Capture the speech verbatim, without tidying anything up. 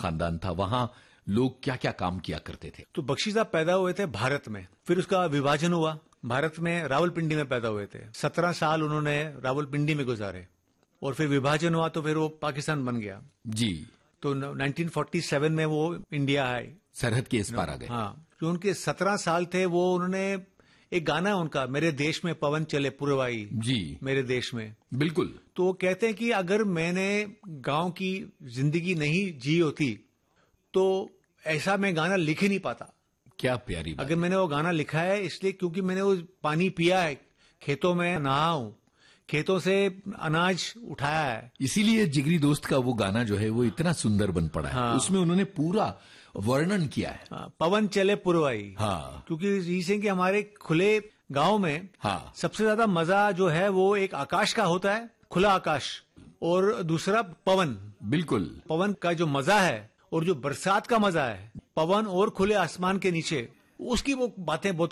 खानदान था, वहां लोग क्या क्या काम किया करते थे? तो बख्शी साहब पैदा हुए थे भारत में, फिर उसका विभाजन हुआ, भारत में रावलपिंडी में पैदा हुए थे। सत्रह साल उन्होंने रावलपिंडी में गुजारे और फिर विभाजन हुआ तो फिर वो पाकिस्तान बन गया जी। तो नाइनटीन फोर्टी सेवन में वो इंडिया आए, सरहद के इस पार आ गए। हाँ, जो उनके सत्रह साल थे वो उन्होंने एक गाना है उनका, मेरे देश में पवन चले पुरवाई जी, मेरे देश में, बिल्कुल। तो वो कहते हैं कि अगर मैंने गांव की जिंदगी नहीं जी होती तो ऐसा मैं गाना लिख ही नहीं पाता। क्या प्यारी बात। अगर मैंने वो गाना लिखा है इसलिए क्योंकि मैंने वो पानी पिया है, खेतों में नहा हूं, खेतों से अनाज उठाया है, इसीलिए जिगरी दोस्त का वो गाना जो है वो इतना सुंदर बन पड़ा है। हाँ। उसमें उन्होंने पूरा वर्णन किया है। हाँ, पवन चले पुरवाई। हाँ, क्योंकि इसे कि हमारे खुले गांव में हाँ, सबसे ज्यादा मजा जो है वो एक आकाश का होता है, खुला आकाश, और दूसरा पवन। बिल्कुल, पवन का जो मजा है और जो बरसात का मजा है, पवन और खुले आसमान के नीचे, उसकी वो बातें बहुत